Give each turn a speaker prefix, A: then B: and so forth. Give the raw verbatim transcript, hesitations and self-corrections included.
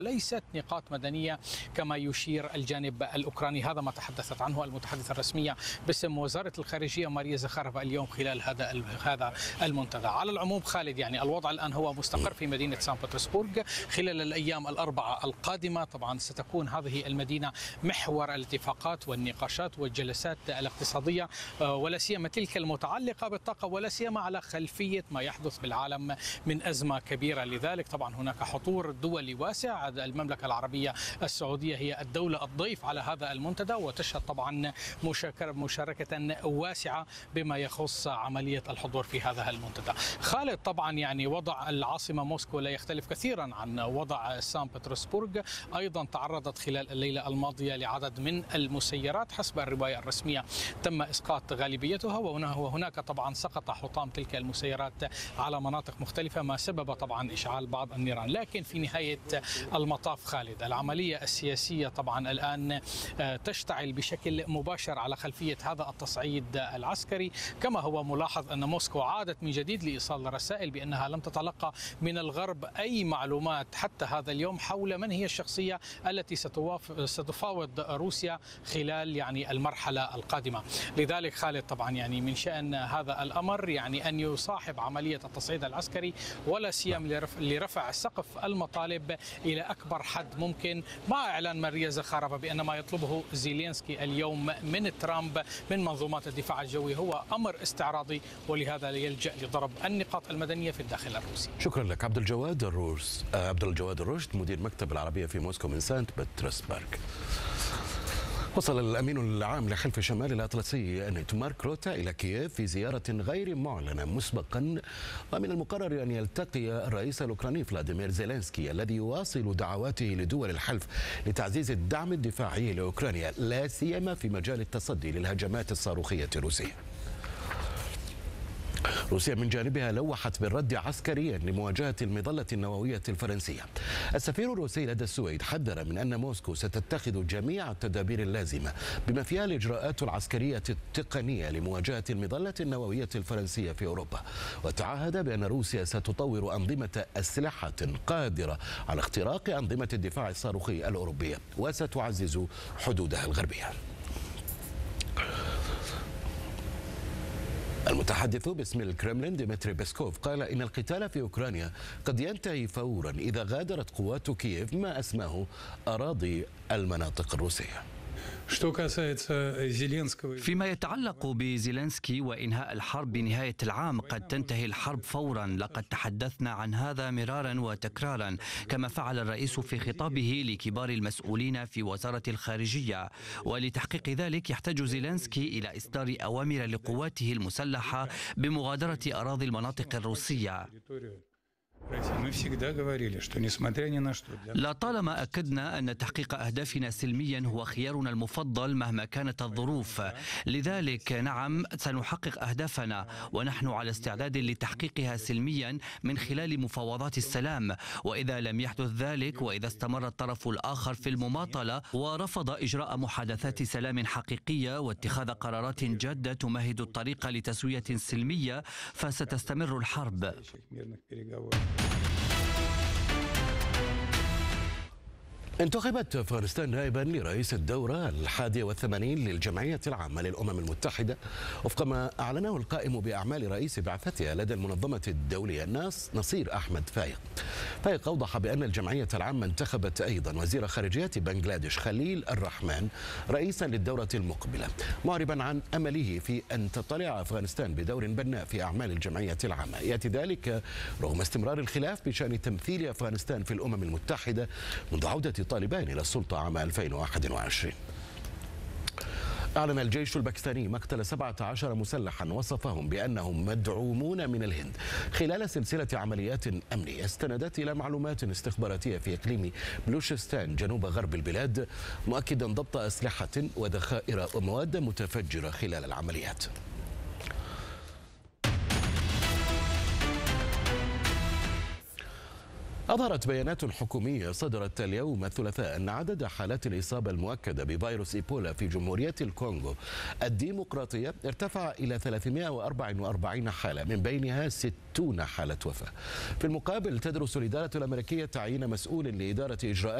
A: ليست نقاط مدنية كما يشير الجانب الأوكراني. هذا ما تحدثت عنه المتحدثة الرسمية باسم وزارة الخارجية ماريا زخارفا اليوم خلال هذا هذا المنتدى. على العموم خالد، يعني الوضع الآن هو مستقر في مدينة سان بطرسبورغ. خلال الأيام الأربعة القادمة طبعا ستكون هذه المدينة محور الاتفاقات والنقاشات والجلسات الاقتصادية، ولا سيما تلك المتعلقة بالطاقة، ولا سيما على خلفية ما يحدث بالعالم من أزمة كبيرة. لذلك طبعا هناك حضور دولي واسع. المملكة العربية السعودية هي الدولة الضيف على هذا المنتدى، وتشهد طبعا مشاركة واسعة بما يخص عملية الحضور في هذا المنتدى. خالد، طبعا يعني وضع العاصمة موسكو لا يختلف كثيرا عن وضع سان بطرسبورغ. أيضا تعرضت خلال الليلة الماضية لعدد من المسيرات. حسب الرواية الرسمية تم إسقاط غالبيتها، وهناك طبعا سقط حطام تلك المسيرات على مناطق مختلفة، ما سبب طبعا إشعال بعض النيران. لكن في نهاية المطاف خالد، العملية السياسية طبعا الآن تشتعل بشكل مباشر على خلفية هذا التصعيد العسكري. كما هو ملاحظ أن موسكو عادت من جديد لإيصال رسائل بأنها لم تتلقى من الغرب أي معلومات حتى هذا اليوم حول من هي الشخصية التي ستفاوض روسيا خلال يعني المرحلة القادمة. لذلك خالد طبعا يعني من شأن هذا الأمر يعني أن يصاحب عملية التصعيد العسكري، ولا سيما لرفع سقف المطالب إلى أكبر حد ممكن، مع إعلان ماريا زخارفا بأن ما يطلبه زيلينسكي اليوم من ترامب من منظومات الدفاع الجوي هو أمر استعراضي، ولهذا يلجأ لضرب النقاط المدنية في الداخل الروسي.
B: شكرا لك عبد الجواد الروس عبد الجواد الرشد، مدير مكتب العربية في موسكو من سانت بطرسبرغ. وصل الأمين العام لحلف شمال الأطلسي أنيت مارك روتا إلى كييف في زيارة غير معلنة مسبقا، ومن المقرر أن يلتقي الرئيس الأوكراني فلاديمير زيلينسكي الذي يواصل دعواته لدول الحلف لتعزيز الدعم الدفاعي لأوكرانيا، لا سيما في مجال التصدي للهجمات الصاروخية الروسية. روسيا من جانبها لوحت بالرد عسكريا لمواجهة المظلة النووية الفرنسية. السفير الروسي لدى السويد حذر من أن موسكو ستتخذ جميع التدابير اللازمة بما فيها الإجراءات العسكرية التقنية لمواجهة المظلة النووية الفرنسية في أوروبا، وتعهد بأن روسيا ستطور أنظمة أسلحة قادرة على اختراق أنظمة الدفاع الصاروخي الأوروبية وستعزز حدودها الغربية. المتحدث باسم الكرملين ديمتري بيسكوف قال إن القتال في أوكرانيا قد ينتهي فورا إذا غادرت قوات كييف ما أسماه أراضي المناطق الروسية.
C: فيما يتعلق بزيلينسكي وإنهاء الحرب بنهاية العام، قد تنتهي الحرب فورا. لقد تحدثنا عن هذا مرارا وتكرارا، كما فعل الرئيس في خطابه لكبار المسؤولين في وزارة الخارجية. ولتحقيق ذلك يحتاج زيلينسكي إلى إصدار أوامر لقواته المسلحة بمغادرة أراضي المناطق الروسية. لطالما أكدنا أن تحقيق أهدافنا سلميا هو خيارنا المفضل مهما كانت الظروف. لذلك نعم سنحقق أهدافنا، ونحن على استعداد لتحقيقها سلميا من خلال مفاوضات السلام. وإذا لم يحدث ذلك، وإذا استمر الطرف الآخر في المماطلة ورفض إجراء محادثات سلام حقيقية واتخاذ قرارات جادة تمهد الطريق لتسوية سلمية، فستستمر الحرب.
B: انتخبت أفغانستان نائبا لرئيس الدورة الحادية والثمانين للجمعية العامة للأمم المتحدة، وفق ما أعلنه القائم بأعمال رئيس بعثتها لدى المنظمة الدولية ناس نصير أحمد فايق. فايق أوضح بأن الجمعية العامة انتخبت أيضا وزير خارجية بنغلاديش خليل الرحمن رئيسا للدورة المقبلة، معربا عن أمله في أن تطلع أفغانستان بدور بناء في أعمال الجمعية العامة. يأتي ذلك رغم استمرار الخلاف بشأن تمثيل أفغانستان في الأمم المتحدة منذ عودة طالبان إلى السلطة عام ألفين وواحد وعشرين. أعلن الجيش الباكستاني مقتل سبعة عشر مسلحا وصفهم بأنهم مدعومون من الهند خلال سلسلة عمليات أمنية استندت إلى معلومات استخباراتية في إقليم بلوشستان جنوب غرب البلاد، مؤكدا ضبط أسلحة وذخائر ومواد متفجرة خلال العمليات. أظهرت بيانات حكومية صدرت اليوم الثلاثاء أن عدد حالات الإصابة المؤكدة بفيروس إيبولا في جمهورية الكونغو الديمقراطية ارتفع إلى ثلاثمائة وأربعة وأربعين حالة، من بينها ستون حالة وفاة. في المقابل تدرس الإدارة الأمريكية تعيين مسؤول لإدارة إجراءات